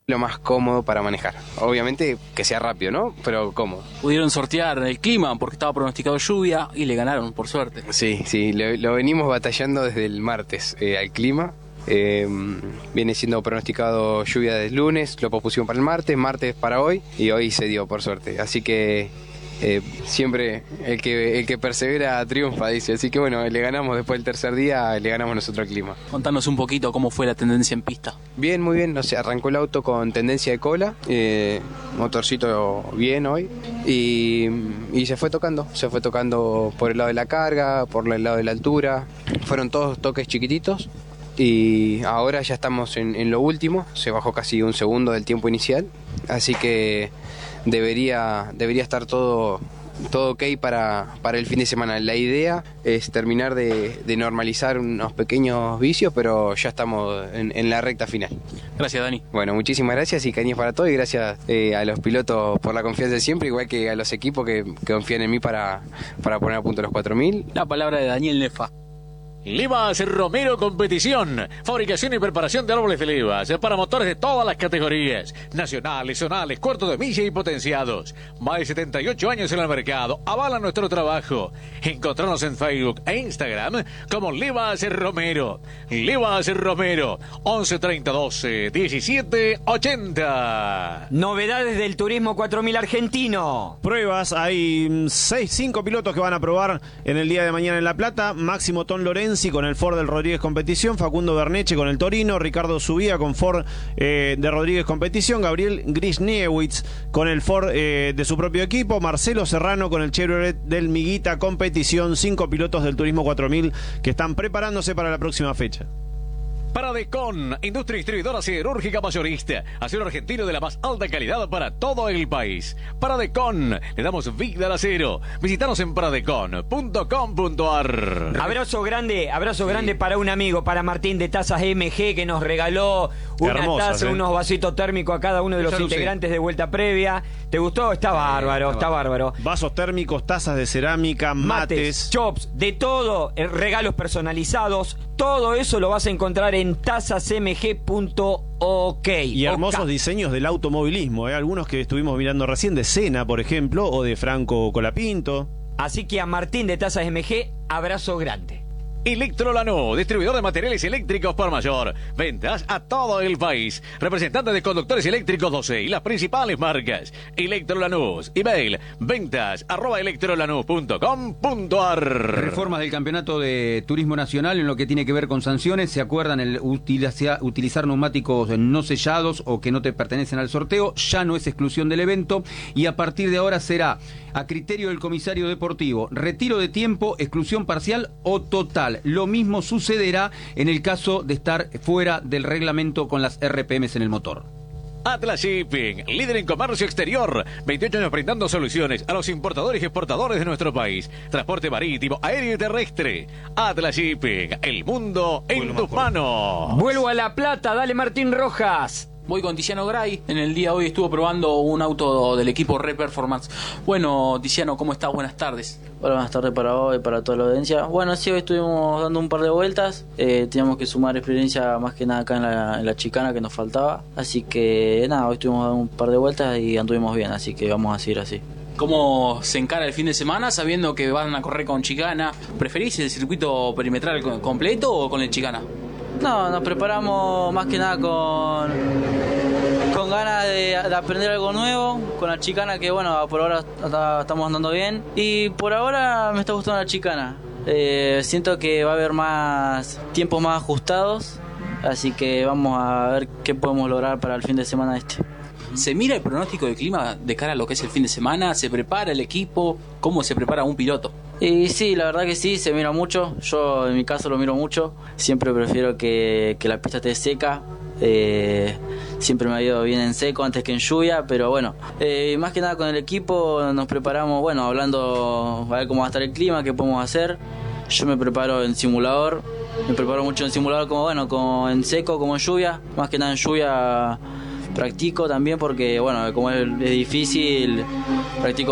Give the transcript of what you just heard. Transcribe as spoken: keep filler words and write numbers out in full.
lo más cómodo para manejar. Obviamente que sea rápido, ¿no? Pero cómodo. Pudieron sortear el clima porque estaba pronosticado lluvia y le ganaron, por suerte. Sí, sí, lo, lo venimos batallando desde el martes eh, al clima. Eh, viene siendo pronosticado lluvia desde el lunes, lo pospusimos para el martes, martes para hoy y hoy se dio por suerte. Así que eh, siempre el que, el que persevera triunfa, dice. Así que bueno, le ganamos después del tercer día, le ganamos nosotros al clima. Contanos un poquito cómo fue la tendencia en pista. Bien, muy bien, no sé, arrancó el auto con tendencia de cola, eh, motorcito bien hoy y, y se fue tocando, se fue tocando por el lado de la carga, por el lado de la altura, fueron todos toques chiquititos y ahora ya estamos en, en lo último, se bajó casi un segundo del tiempo inicial, así que debería, debería estar todo... todo ok para, para el fin de semana. La idea es terminar de, de normalizar unos pequeños vicios, pero ya estamos en, en la recta final. Gracias, Dani. Bueno, muchísimas gracias y cariños para todos y gracias eh, a los pilotos por la confianza de siempre, igual que a los equipos que, que confían en mí para, para poner a punto los cuatro mil. La palabra de Daniel Nefa. Livas Romero Competición, fabricación y preparación de árboles de levas para motores de todas las categorías, nacionales, zonales, cuartos de milla y potenciados. Más de setenta y ocho años en el mercado, avala nuestro trabajo. Encontrarnos en Facebook e Instagram como Livas Romero. Livas Romero, once treinta doce diecisiete ochenta. Novedades del turismo cuatro mil argentino. Pruebas, hay seis, cinco pilotos que van a probar en el día de mañana en La Plata. Máximo Ton Lorenzi con el Ford del Rodríguez Competición, Facundo Berneche con el Torino, Ricardo Subía con Ford eh, de Rodríguez Competición, Gabriel Grisniewicz con el Ford eh, de su propio equipo, Marcelo Serrano con el Chevrolet del Miguita Competición. Cinco pilotos del Turismo cuatro mil que están preparándose para la próxima fecha. Paradecon, industria distribuidora siderúrgica mayorista, acero argentino de la más alta calidad para todo el país. Paradecon, le damos vida al acero. Visítanos en paradecon punto com punto ar. Abrazo grande, abrazo sí. grande para un amigo, para Martín de Tazas M G, que nos regaló una hermosas, taza, ¿eh? unos vasitos térmicos a cada uno de los Yo integrantes de Vuelta Previa. ¿Te gustó? Está bárbaro, está bárbaro. Vasos térmicos, tazas de cerámica, mates, mates chops, de todo, eh, regalos personalizados. Todo eso lo vas a encontrar en tazas m g punto ok. Y hermosos OK. diseños del automovilismo, ¿eh? Algunos que estuvimos mirando recién, de Senna, por ejemplo, o de Franco Colapinto. Así que a Martín de Tazas M G, abrazo grande. Electrolanús, distribuidor de materiales eléctricos por mayor. Ventas a todo el país. Representante de conductores eléctricos doce y las principales marcas. Electrolanús, email, ventas arroba electrolanús punto com punto ar. Reformas del Campeonato de Turismo Nacional en lo que tiene que ver con sanciones. ¿Se acuerdan el utilizar, utilizar neumáticos no sellados o que no te pertenecen al sorteo? Ya no es exclusión del evento y a partir de ahora será a criterio del comisario deportivo. Retiro de tiempo, exclusión parcial o total. Lo mismo sucederá en el caso de estar fuera del reglamento con las R P Ms en el motor. Atlas Shipping, líder en comercio exterior, veintiocho años brindando soluciones a los importadores y exportadores de nuestro país. Transporte marítimo, aéreo y terrestre. Atlas Shipping, el mundo en tus manos. Vuelvo a La Plata, dale Martín Rojas. Voy con Tiziano Gray. En el día de hoy estuvo probando un auto del equipo Re Performance. Bueno, Tiziano, ¿cómo estás? Buenas tardes. Hola, buenas tardes para vos y para toda la audiencia. Bueno, sí, hoy estuvimos dando un par de vueltas. Eh, teníamos que sumar experiencia más que nada acá en la, en la chicana que nos faltaba. Así que nada, hoy estuvimos dando un par de vueltas y anduvimos bien. Así que vamos a seguir así. ¿Cómo se encara el fin de semana sabiendo que van a correr con chicana? ¿Preferís el circuito perimetral completo o con el chicana? No, nos preparamos más que nada con, con ganas de, de aprender algo nuevo, con la chicana que bueno, por ahora está, estamos andando bien y por ahora me está gustando la chicana. Eh, siento que va a haber más tiempos más ajustados, así que vamos a ver qué podemos lograr para el fin de semana este. ¿Se mira el pronóstico del clima de cara a lo que es el fin de semana? ¿Se prepara el equipo? ¿Cómo se prepara un piloto? Y sí, la verdad que sí, se mira mucho. Yo en mi caso lo miro mucho. Siempre prefiero que, que la pista esté seca. Eh, siempre me ha ido bien en seco antes que en lluvia, pero bueno, eh, más que nada con el equipo nos preparamos, bueno, hablando a ver cómo va a estar el clima, qué podemos hacer. Yo me preparo en simulador, me preparo mucho en simulador como bueno, como en seco, como en lluvia. Más que nada en lluvia practico también porque bueno, como es, es difícil, practico